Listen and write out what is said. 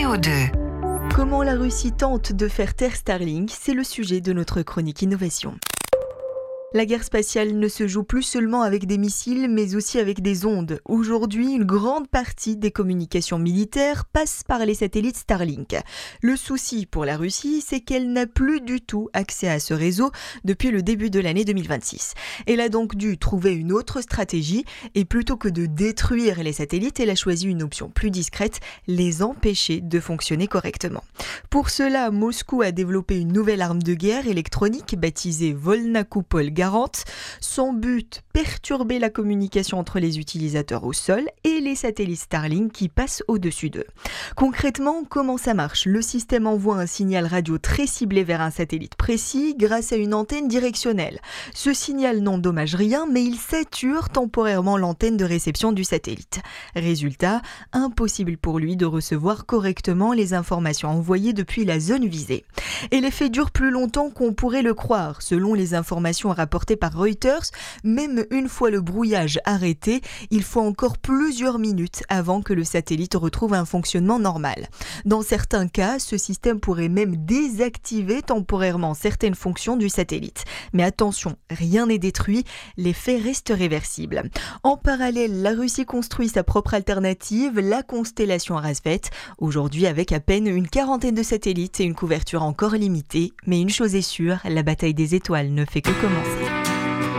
CO2. Comment la Russie tente de faire taire Starlink, c'est le sujet de notre chronique innovation. La guerre spatiale ne se joue plus seulement avec des missiles, mais aussi avec des ondes. Aujourd'hui, une grande partie des communications militaires passe par les satellites Starlink. Le souci pour la Russie, c'est qu'elle n'a plus du tout accès à ce réseau depuis le début de l'année 2026. Elle a donc dû trouver une autre stratégie et plutôt que de détruire les satellites, elle a choisi une option plus discrète, les empêcher de fonctionner correctement. Pour cela, Moscou a développé une nouvelle arme de guerre électronique baptisée Volna-Kupol Garant. Son but, perturber la communication entre les utilisateurs au sol et les satellites Starlink qui passent au-dessus d'eux. Concrètement, comment ça marche ? Le système envoie un signal radio très ciblé vers un satellite précis grâce à une antenne directionnelle. Ce signal n'endommage rien, mais il sature temporairement l'antenne de réception du satellite. Résultat, impossible pour lui de recevoir correctement les informations envoyées depuis la zone visée. Et l'effet dure plus longtemps qu'on pourrait le croire. Selon les informations rapportées par Reuters, même une fois le brouillage arrêté, il faut encore plusieurs minutes avant que le satellite retrouve un fonctionnement normal. Dans certains cas, ce système pourrait même désactiver temporairement certaines fonctions du satellite. Mais attention, rien n'est détruit, l'effet reste réversible. En parallèle, la Russie construit sa propre alternative, la constellation Razvet, aujourd'hui avec à peine une quarantaine de satellites et une couverture encore limitée. Mais une chose est sûre, la bataille des étoiles ne fait que commencer.